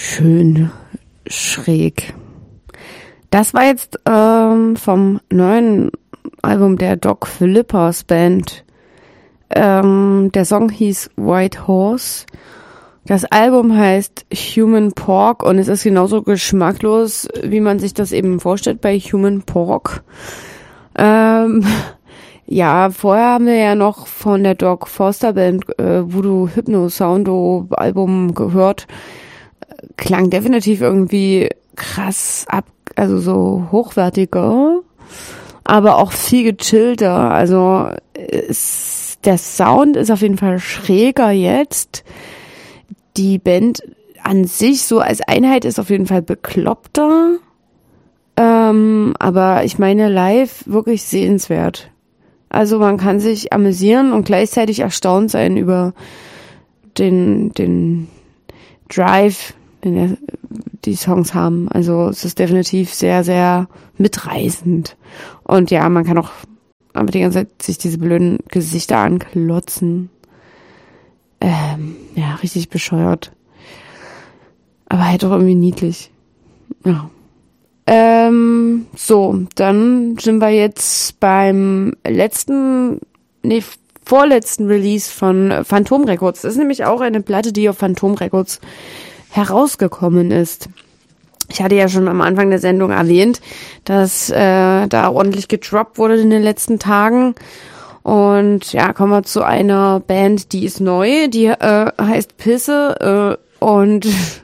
schön schräg. Das war jetzt vom neuen Album der Doc Phillippers Band. Der Song hieß White Horse. Das Album heißt Human Pork und es ist genauso geschmacklos, wie man sich das eben vorstellt bei Human Pork. Ja, vorher haben wir ja noch von der Doc Foster Band Voodoo Hypno Soundo Album gehört. Klang definitiv irgendwie krass also so hochwertiger, aber auch viel gechillter. Also der Sound ist auf jeden Fall schräger jetzt. Die Band an sich so als Einheit ist auf jeden Fall bekloppter. Aber ich meine live wirklich sehenswert. Also man kann sich amüsieren und gleichzeitig erstaunt sein über den Drive, den die Songs haben. Also es ist definitiv sehr, sehr mitreißend. Und ja, man kann auch aber die ganze Zeit sich diese blöden Gesichter anklotzen. Ja, richtig bescheuert. Aber halt auch irgendwie niedlich. Ja. So, dann sind wir jetzt beim vorletzten Release von Phantom Records. Das ist nämlich auch eine Platte, die auf Phantom Records herausgekommen ist. Ich hatte ja schon am Anfang der Sendung erwähnt, dass da ordentlich gedroppt wurde in den letzten Tagen. Und ja, kommen wir zu einer Band, die ist neu, die heißt Pisse und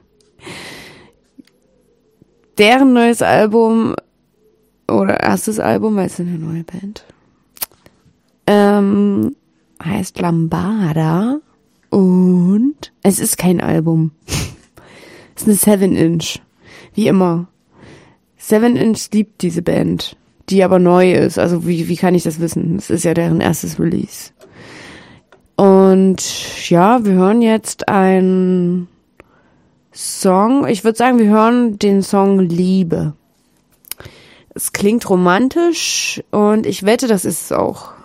deren neues Album oder erstes Album, weil es ist eine neue Band, heißt Lambada und es ist kein Album. Es ist eine 7-Inch, wie immer. 7-Inch liebt diese Band, die aber neu ist. Also wie kann ich das wissen? Es ist ja deren erstes Release. Und ja, wir hören jetzt einen Song. Ich würde sagen, wir hören den Song Liebe. Es klingt romantisch und ich wette, das ist es auch.